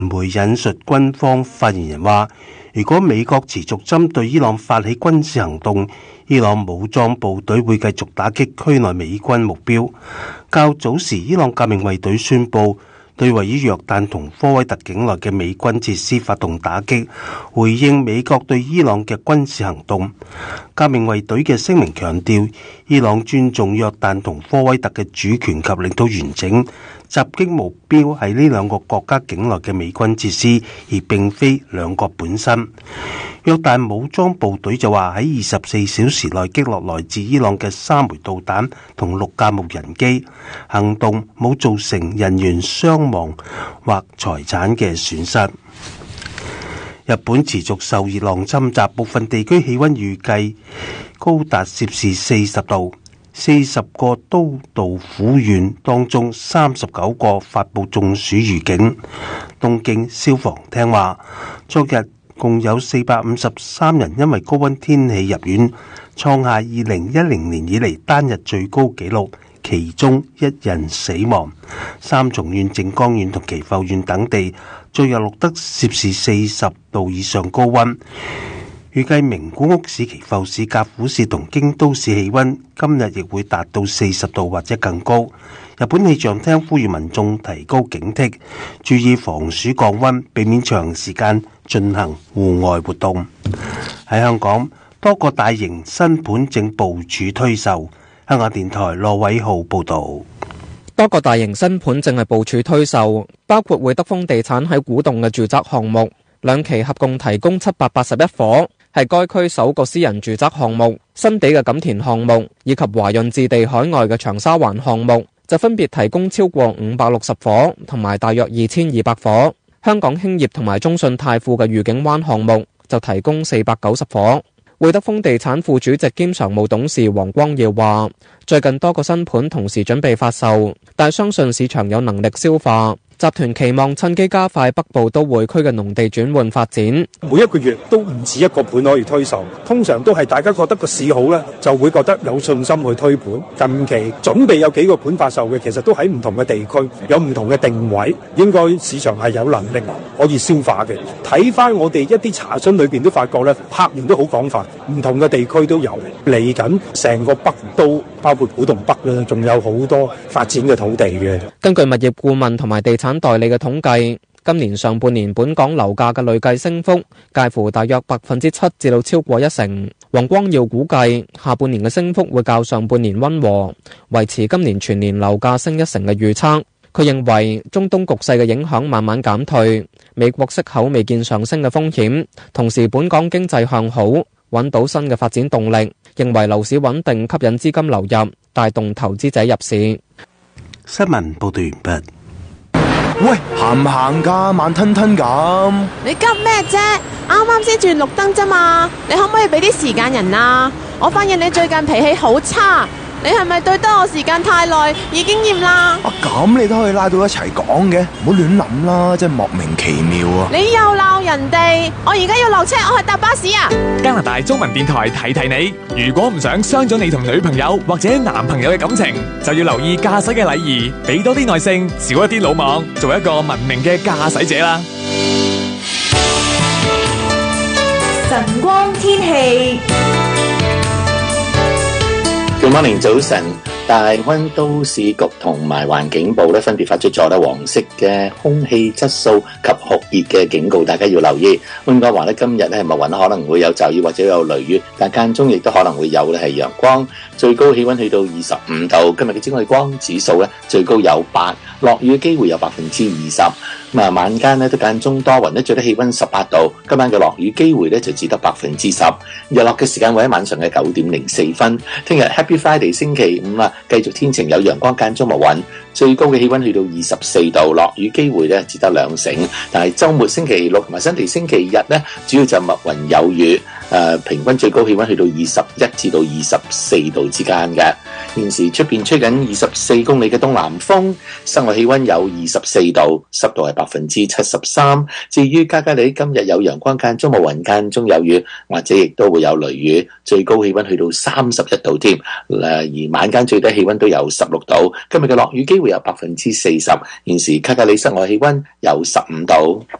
媒引述軍方發言人話，如果美國持續針對伊朗發起軍事行動，伊朗武裝部隊會繼續打擊區內美軍目標。較早時，伊朗革命衛隊宣布對位於約旦同科威特境內嘅美軍設施發動打擊，回應美國對伊朗嘅軍事行動。革命衛隊嘅聲明強調，伊朗尊重約旦同科威特嘅主權及領土完整，襲擊目標係呢兩個國家境內嘅美軍設施，而並非兩國本身。約旦武裝部隊就話喺24小時內擊落來自伊朗嘅3枚導彈同6架無人機，行動冇造成人員傷亡或財產嘅損失。日本持續受熱浪侵襲，部分地區氣溫預計高達攝氏40度。40個都道府縣當中39個發布中暑預警。東京消防廳話，昨日共有453人因為高溫天氣入院，創下2010年以嚟單日最高紀錄，其中1人死亡。三重縣、靜岡縣同岐阜縣等地昨日錄得攝氏40度以上高溫。預計名古屋市、岐阜市、甲府市同京都市氣溫今日亦會達到40度或者更高。日本氣象廳呼籲民眾提高警惕，注意防暑降溫，避免長時間進行戶外活動。喺香港，多個大型新盤正部署推售。香港電台羅偉浩報導。 多個大型新盤正係部署推售，包括會德豐地產喺古洞嘅住宅項目，2期合共提供781伙。係該區首個私人住宅項目，新地嘅錦田項目以及華潤置地海外嘅長沙灣項目就分別提供超過560伙同埋大約2200伙。香港興業同埋中信泰富嘅愉景灣項目就提供490伙。會德豐地產副主席兼常務董事黃光耀話，最近多個新盤同時準備發售，但相信市場有能力消化。集團期望趁機加快北部都會區嘅農地轉換發展。 每一個月都唔止一個盤可以推售，通常都係大家覺得個市好咧，就會覺得有信心去推盤。近期準備有幾個盤發售嘅，其實都喺唔同嘅地區，有唔同嘅定位，應該市場係有能力可以消化嘅。睇翻我哋一啲查詢裏邊都發覺咧，客源都好廣泛，唔同嘅地區都有。嚟緊成個北都包括古洞北咧，仲有好多發展嘅土地嘅。 根據物業顧問同埋地產代理嘅統計，今年上半年本港樓價嘅累計升幅介乎大約7%至到超過1%。黃光耀估計下半年嘅升幅會較上半年溫和，維持今年全年樓價升1%嘅預測。佢認為中東局勢嘅影響慢慢減退，美國息口未見上升嘅風險，同時本港經濟向好，揾到新嘅發展動力，認為樓市穩定吸引資金流入，帶動投資者入市。 新聞報道完畢。 喂，行唔行㗎？慢吞吞咁。 你急咩啫？啱啱先轉綠燈啫嘛，你可唔可以俾啲時間人啊？我發現你最近脾氣好差，你係咪對得我時間太耐，已經厭啦？ 咁你都可以拉到一齊講嘅，唔好亂諗啦，真係莫名其妙啊！ 你又鬧人哋，我而家要落車，我去搭巴士啊！ 加拿大中文電台提提你，如果唔想傷咗你同女朋友或者男朋友嘅感情，就要留意駕駛嘅禮儀，俾多啲耐性，少一啲魯莽，做一個文明嘅駕駛者啦。 晨光天氣。 Good morning，早晨。大溫都市局同埋環境部咧分別發出咗咧黃色嘅空氣質素及酷熱嘅警告，大家要留意。溫哥華咧今日咧密雲可能會有驟雨或者有雷雨，但間中亦都可能會有咧係陽光，最高氣溫去到25度。今日嘅紫外光指數咧最高有8，落雨嘅機會有20%。咁晚間咧都間中多雲咧，最低氣溫18度。今晚嘅落雨機會咧就只得10%。日落嘅時間會喺晚上嘅9點04分。聽日 Happy Friday 星期5啦，繼續天晴有陽光間中密雲，最高嘅氣溫去到24度，落雨機會咧只得2成。但係週末星期六同埋新地星期日咧，主要就密雲有雨。平均最高氣溫去到21至到24度之間嘅。 現時出邊吹緊24公里嘅東南風，室外氣溫有24度，濕度係73%。至於加加利今日有陽光間中，霧雲間中有雨，或者亦都會有雷雨，最高氣溫去到31度添。而晚間最低氣溫都有16度。今日嘅落雨機會有40%。現時加加利室外氣溫有15度。